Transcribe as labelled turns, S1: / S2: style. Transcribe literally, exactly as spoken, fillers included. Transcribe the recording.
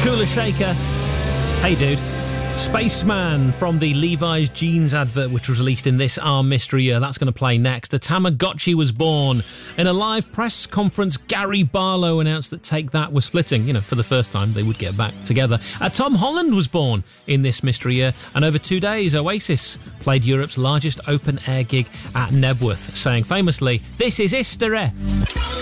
S1: Kula Shaker. Hey, dude. Spaceman from the Levi's jeans advert, which was released in this Our Mystery Year. That's going to play next. The Tamagotchi was born. In a live press conference, Gary Barlow announced that Take That was splitting. You know, for the first time, they would get back together. Uh, Tom Holland was born in this Mystery Year. And over two days, Oasis played Europe's largest open-air gig at Nebworth, saying famously, "This is history."